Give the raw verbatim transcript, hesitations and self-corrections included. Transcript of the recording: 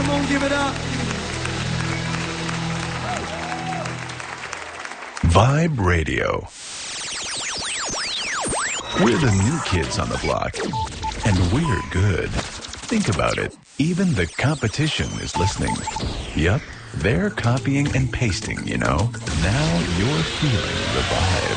Come on, give it up. Vibe Radio. We're the new kids on the block, and we're good. Think about it. Even the competition is listening. Yup, they're copying and pasting, you know. Now you're feeling the vibe.